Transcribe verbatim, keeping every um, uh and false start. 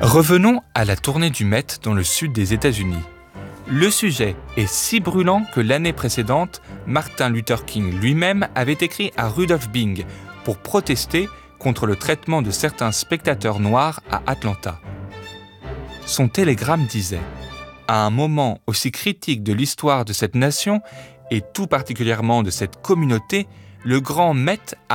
Revenons à la tournée du Met dans le sud des États-Unis. Le sujet est si brûlant que l'année précédente, Martin Luther King lui-même avait écrit à Rudolph Bing pour protester contre le traitement de certains spectateurs noirs à Atlanta. Son télégramme disait « À un moment aussi critique de l'histoire de cette nation, et tout particulièrement de cette communauté, le grand Met